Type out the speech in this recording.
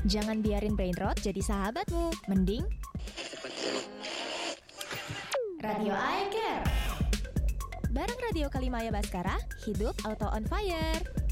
Jangan biarin brain rot jadi sahabatmu. Mending Radio I Care. Bareng Radio Kalimaya Baskara, hidup auto on fire.